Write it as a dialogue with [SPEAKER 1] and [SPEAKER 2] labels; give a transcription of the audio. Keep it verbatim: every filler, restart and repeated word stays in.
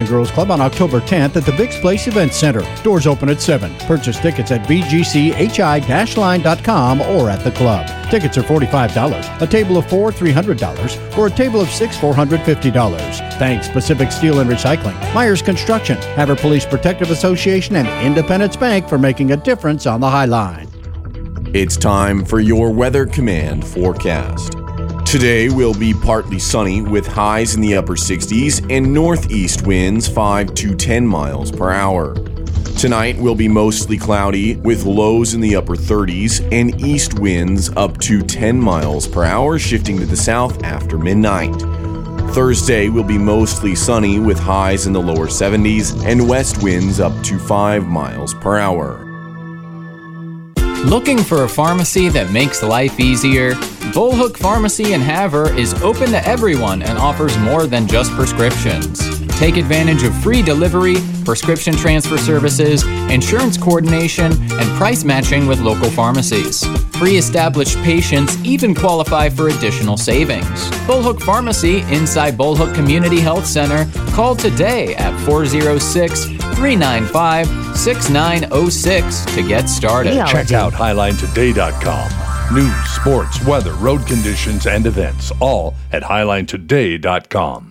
[SPEAKER 1] and Girls Club on October tenth at the Vicks Place Event Center. Doors open at seven. Purchase tickets at b g c h i dash line dot com or at the club. Tickets are forty-five dollars. A table of four, three hundred dollars. Or a table of six, four hundred fifty dollars. Thanks Pacific Steel and Recycling, Myers Construction, Haver Police Protective Association, and Independence Bank for making a difference on the High Line.
[SPEAKER 2] It's time for your Weather Command forecast. Today will be partly sunny with highs in the upper sixties and northeast winds five to ten miles per hour. Tonight will be mostly cloudy with lows in the upper thirties and east winds up to ten miles per hour, shifting to the south after midnight. Thursday will be mostly sunny with highs in the lower seventies and west winds up to five miles per hour.
[SPEAKER 3] Looking for a pharmacy that makes life easier? Bullhook Pharmacy in Havre is open to everyone and offers more than just prescriptions. Take advantage of free delivery, prescription transfer services, insurance coordination, and price matching with local pharmacies. Pre-established patients even qualify for additional savings. Bullhook Pharmacy inside Bullhook Community Health Center. Call today at four oh six, three nine five, six nine oh six to get started.
[SPEAKER 4] Check out highline today dot com. News, sports, weather, road conditions, and events, all at highline today dot com.